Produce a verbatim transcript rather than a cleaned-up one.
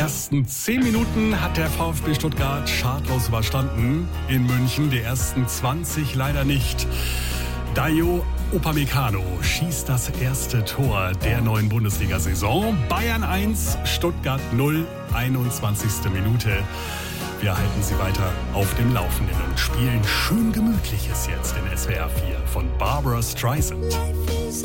ersten zehn Minuten hat der VfB Stuttgart schadlos überstanden in München, die ersten zwanzig leider nicht. Dayo Upamecano schießt das erste Tor der neuen Bundesliga-Saison. Bayern eins, Stuttgart null, einundzwanzigste Minute. Wir halten Sie weiter auf dem Laufenden und spielen schön Gemütliches jetzt in S W R vier von Barbra Streisand.